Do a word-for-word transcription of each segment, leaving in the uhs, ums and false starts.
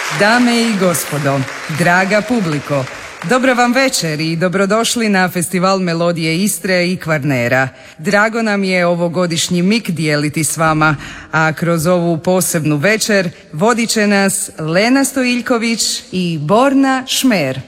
Dame i gospodo, draga publiko, dobro vam večer i dobrodošli na Festival Melodije Istre i Kvarnera. Drago nam je ovogodišnji mik dijeliti s vama, a kroz ovu posebnu večer vodit će nas Lena Stojiljković i Borna Šmer.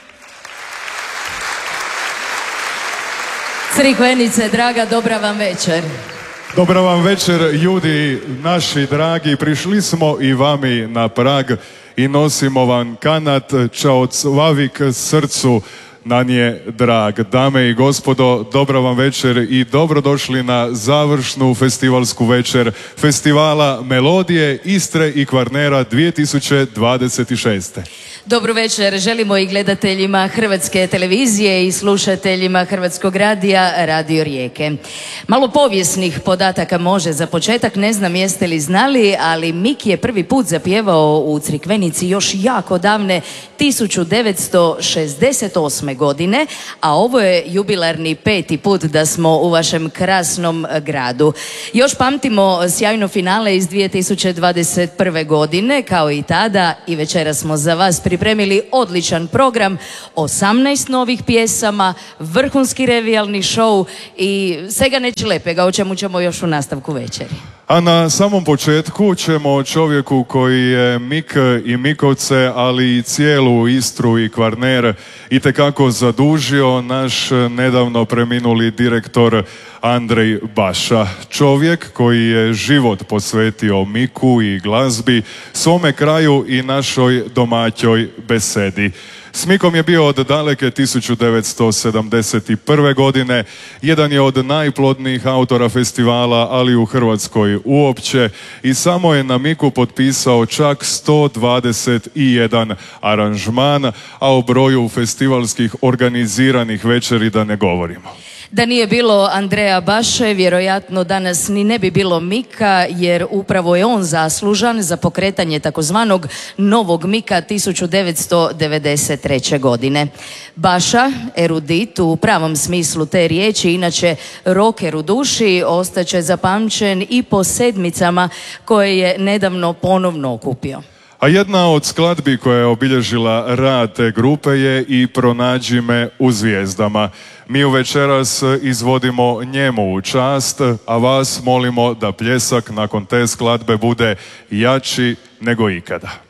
Crikvenice, draga, dobra vam večer. Dobra vam večer, ljudi naši dragi, prišli smo i vami na prag i nosimo vam kanat čaocvavik srcu na nje drag. Dame i gospodo, dobra vam večer i dobrodošli na završnu festivalsku večer Festivala Melodije Istre i Kvarnera dvije tisuće dvadeset šeste. Dobro večer želimo i gledateljima Hrvatske televizije i slušateljima Hrvatskog radija Radio Rijeke. Malo povijesnih podataka može za početak, ne znam jeste li znali, ali Mik je prvi put zapjevao u Crikvenici još jako davne tisuću devetsto šezdeset osme godine, a ovo je jubilarni peti put da smo u vašem krasnom gradu. Još pamtimo sjajno finale iz dvije tisuće dvadeset prve godine, kao i tada, i večeras smo za vas pripremili odličan program, osamnaest novih pjesama, vrhunski revijalni show i svega neće lepega, o čemu ćemo još u nastavku večeri. A na samom početku ćemo o čovjeku koji je Mik i Mikovce, ali i cijelu Istru i Kvarner itekako zadužio, naš nedavno preminuli direktor Andrej Baša. Čovjek koji je život posvetio Miku i glazbi, svome kraju i našoj domaćoj besedi. S Mikom je bio od daleke tisuću devetsto sedamdeset prve godine, jedan je od najplodnijih autora festivala, ali u Hrvatskoj uopće, i samo je na Miku potpisao čak sto dvadeset jedan aranžman, a o broju festivalskih organiziranih večeri da ne govorimo. Da nije bilo Andreja Baše, vjerojatno danas ni ne bi bilo Mika, jer upravo je on zaslužan za pokretanje takozvanog novog Mika tisuću devetsto devedeset treće godine. Baša, erudit u pravom smislu te riječi, inače rocker u duši, ostaće zapamćen i po sedmicama koje je nedavno ponovno okupio. A jedna od skladbi koja je obilježila rad te grupe je i Pronađi me u zvijezdama. Mi u večeras izvodimo njemu u čast, a vas molimo da pljesak nakon te skladbe bude jači nego ikada.